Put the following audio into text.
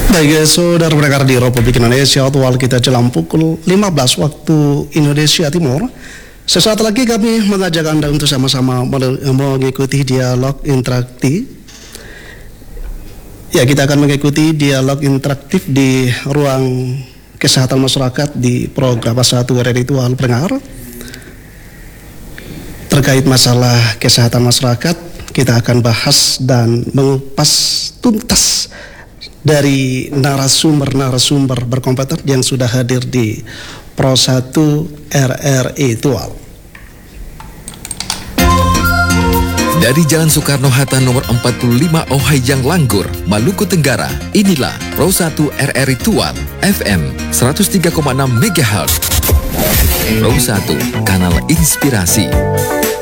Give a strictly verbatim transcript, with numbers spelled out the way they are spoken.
Baik, saudara pendengar di Republik Indonesia, waktu kita jelang pukul lima belas waktu Indonesia Timur. Sesaat lagi kami mengajak Anda untuk sama-sama mengikuti dialog interaktif. Ya, kita akan mengikuti dialog interaktif di ruang kesehatan masyarakat di program satu R R I Tual pendengar. Terkait masalah kesehatan masyarakat, kita akan bahas dan mengupas tuntas dari narasumber-narasumber berkompeten yang sudah hadir di Pro satu R R I Tual. Dari Jalan Soekarno-Hatta nomor empat puluh lima Ohayang Langgur, Maluku Tenggara, inilah Pro satu R R I Tual, F M seratus tiga koma enam megahertz. Pro satu, kanal inspirasi.